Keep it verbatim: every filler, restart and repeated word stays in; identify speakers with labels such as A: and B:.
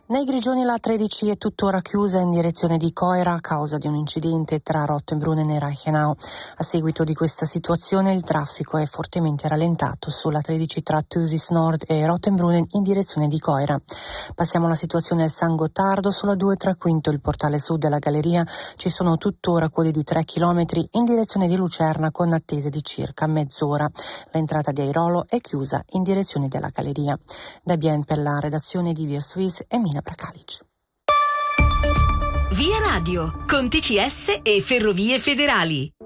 A: Nei Grigioni la tredici è tuttora chiusa in direzione di Coira a causa di un incidente tra Rottenbrunnen e Reichenau. A seguito di questa situazione il traffico è fortemente rallentato sulla tredici tra Thusis Nord e Rottenbrunnen in direzione di Coira. Passiamo alla situazione al San Gottardo, sulla due tra Quinto, il portale sud della galleria. Ci sono tuttora code di tre chilometri in direzione di Lucerna con attese di circa mezz'ora. L'entrata di Airolo è chiusa in direzione della galleria. Da Bien per la redazione di Via Suisse e Mina Prakalic.
B: Via Radio, con T C S e Ferrovie Federali.